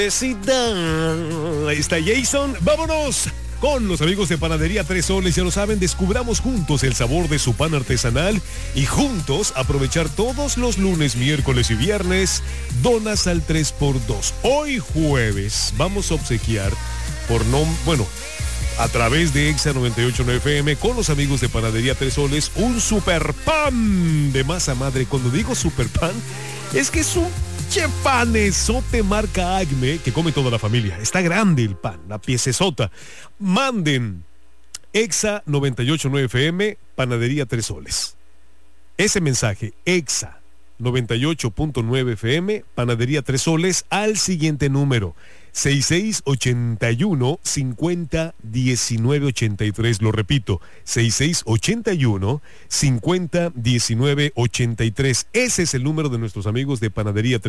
Ahí está Jason. Vámonos con los amigos de Panadería Tres Soles. Ya lo saben, descubramos juntos el sabor de su pan artesanal y juntos aprovechar todos los lunes, miércoles y viernes donas al 3x2. Hoy jueves vamos a obsequiar a través de Exa 98.9 FM con los amigos de Panadería Tres Soles un super pan de masa madre. Cuando digo super pan, es que es un panesote marca Acme que come toda la familia. Está grande el pan, la piecesota. Manden Exa 98.9 FM, Panadería Tres Soles. Ese mensaje, Exa 98.9 FM, Panadería Tres Soles, al siguiente número: 6681-501983. Lo repito, 6681-501983. Ese es el número de nuestros amigos de Panadería Tres